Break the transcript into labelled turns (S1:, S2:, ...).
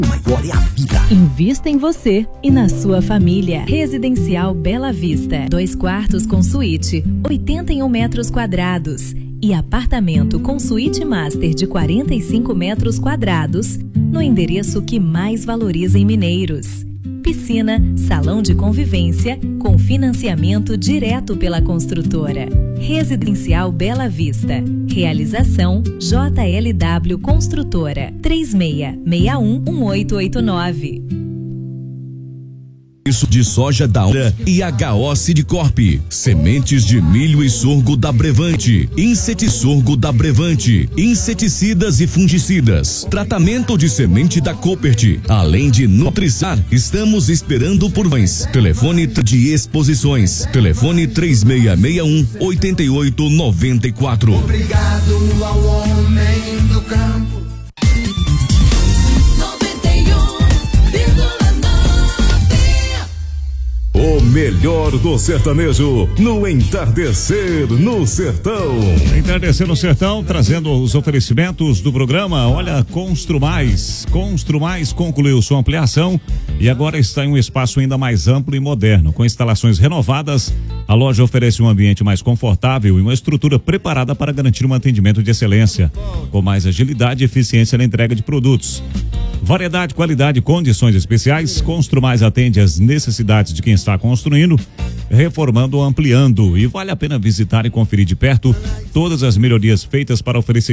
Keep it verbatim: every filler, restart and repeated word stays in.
S1: O maior é a vida.
S2: Invista em você e na sua família. Residencial Bela Vista. Dois quartos com suíte, oitenta e um metros quadrados. E apartamento com suíte master de quarenta e cinco metros quadrados, no endereço que mais valoriza em Mineiros. Piscina, salão de convivência, com financiamento direto pela construtora. Residencial Bela Vista. Realização J L W Construtora. três seis seis um, um oito oito nove.
S3: Isso de soja da Hora e H O Sidcorp. Sementes de milho e sorgo da Brevante. Insetissorgo da Brevante. Inseticidas e fungicidas. Tratamento de semente da Copert. Além de Nutrizar, estamos esperando por vães. Telefone de exposições. Telefone três seis seis um, oito oito nove quatro.
S4: Obrigado ao homem do campo.
S5: O melhor do sertanejo no Entardecer no Sertão.
S6: Entardecer no Sertão, trazendo os oferecimentos do programa. Olha, Constru Mais. Constru Mais concluiu sua ampliação e agora está em um espaço ainda mais amplo e moderno. Com instalações renovadas, a loja oferece um ambiente mais confortável e uma estrutura preparada para garantir um atendimento de excelência, com mais agilidade e eficiência na entrega de produtos. Variedade, qualidade e condições especiais. Constru Mais atende às necessidades de quem está construindo, reformando ou ampliando. E vale a pena visitar e conferir de perto todas as melhorias feitas para oferecer